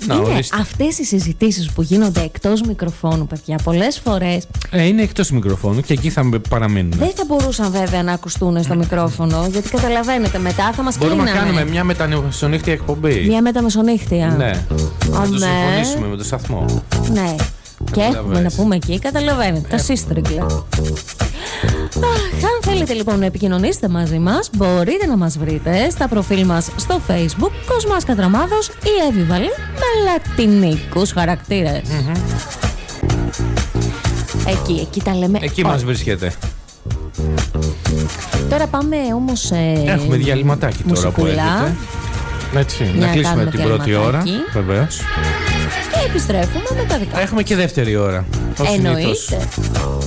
Είναι αυτές οι συζητήσεις που γίνονται εκτός μικροφώνου, παιδιά, πολλές φορές. Είναι εκτός μικροφώνου και εκεί θα παραμείνουν. Δεν θα μπορούσαν βέβαια να ακουστούν στο μικρόφωνο, γιατί καταλαβαίνετε, μετά θα μας κλείνανε. Μπορούμε να κάνουμε μια μεταμεσονύχτια εκπομπή. Μια μεταμεσονύχτια. Ναι. Να το συμφωνήσουμε με το σταθμό. Ναι. Και έχουμε να πούμε εκεί, καταλαβαίνετε, τα σύστριγκλα. Αν θέλετε λοιπόν να επικοινωνήσετε μαζί μας, μπορείτε να μας βρείτε στα προφίλ μας στο Facebook, Κοσμάς Κατραμάδος ή Εύη-Βαλή με λατινικούς χαρακτήρες. Εκεί τα λέμε. Εκεί μας βρίσκεται. Τώρα πάμε όμως. Έχουμε διαλυματάκι τώρα που έρχεται. Έτσι, να κλείσουμε την πρώτη ώρα. Βεβαίως. Και επιστρέφουμε με τα δικά. Έχουμε και δεύτερη ώρα. Εννοείται.